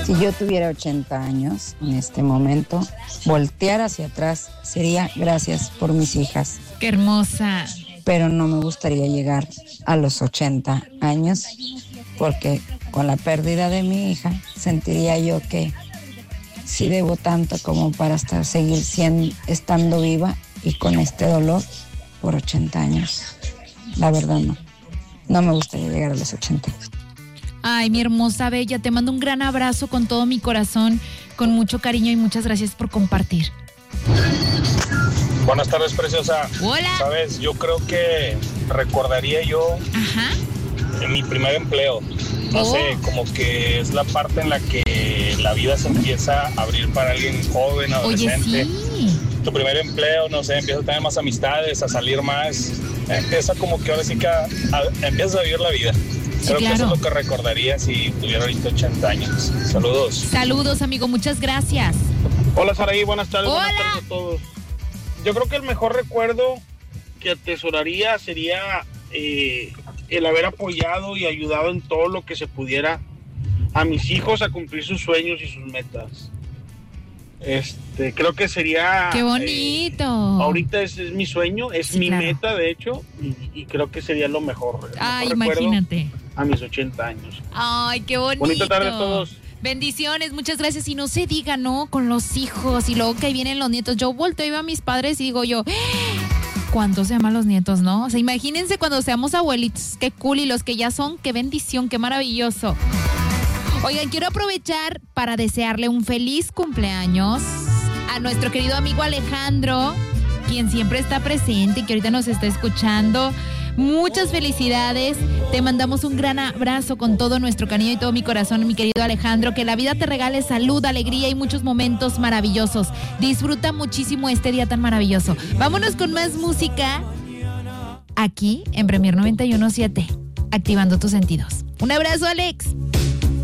Si yo tuviera 80 años en este momento, voltear hacia atrás sería gracias por mis hijas. ¡Qué hermosa! Pero no me gustaría llegar a los 80 años porque con la pérdida de mi hija sentiría yo que sí debo tanto como para seguir estando viva y con este dolor por 80 años. La verdad no me gustaría llegar a los 80. Ay, mi hermosa bella, te mando un gran abrazo con todo mi corazón, con mucho cariño y muchas gracias por compartir. Buenas tardes, preciosa. Hola. Sabes, yo creo que recordaría yo mi primer empleo. No sé, como que es la parte en la que la vida se empieza a abrir para alguien joven, adolescente. Oye, sí. Tu primer empleo, no sé, empiezas a tener más amistades, a salir más. Empieza como que ahora sí que empiezas a vivir la vida. Sí, Creo claro. que eso es lo que recordaría si tuviera ahorita 80 años. Saludos. Saludos, amigo, muchas gracias. Hola, Saraí, buenas tardes. Hola. Buenas tardes a todos. Yo creo que el mejor recuerdo que atesoraría sería el haber apoyado y ayudado en todo lo que se pudiera a mis hijos a cumplir sus sueños y sus metas. Creo que sería... ¡Qué bonito! Ahorita es mi sueño, es Sí, mi claro. meta, de hecho, y creo que sería lo mejor. Ay, mejor recuerdo imagínate. a mis 80 años. Ay, qué bonito. Bonita tarde a todos. Bendiciones, muchas gracias. Y no se diga, ¿no? Con los hijos y luego que vienen los nietos. Yo volteo y veo a mis padres y digo yo, ¿cuántos se llaman los nietos, no? O sea, imagínense cuando seamos abuelitos. Qué cool. Y los que ya son, qué bendición, qué maravilloso. Oigan, quiero aprovechar para desearle un feliz cumpleaños a nuestro querido amigo Alejandro, quien siempre está presente y que ahorita nos está escuchando. Muchas felicidades, te mandamos un gran abrazo con todo nuestro cariño y todo mi corazón, mi querido Alejandro, que la vida te regale salud, alegría y muchos momentos maravillosos. Disfruta muchísimo este día tan maravilloso. Vámonos con más música aquí en Premier 91.7, activando tus sentidos. Un abrazo, Alex.